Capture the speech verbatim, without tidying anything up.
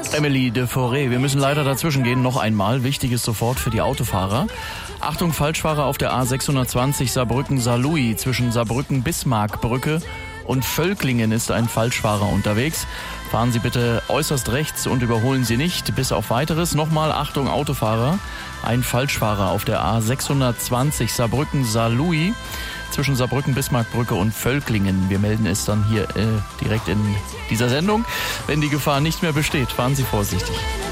Emily de Forêt, wir müssen leider dazwischen gehen. Noch einmal, wichtiges sofort für die Autofahrer. Achtung, Falschfahrer auf der A sechshundertzwanzig Saarbrücken-Saarlouis zwischen Saarbrücken-Bismarckbrücke und Völklingen ist ein Falschfahrer unterwegs. Fahren Sie bitte äußerst rechts und überholen Sie nicht, bis auf Weiteres. Nochmal, Achtung, Autofahrer, ein Falschfahrer auf der A sechshundertzwanzig Saarbrücken-Saarlouis zwischen Saarbrücken-Bismarckbrücke und Völklingen. Wir melden es dann hier äh, direkt in dieser Sendung. Wenn die Gefahr nicht mehr besteht, fahren Sie vorsichtig.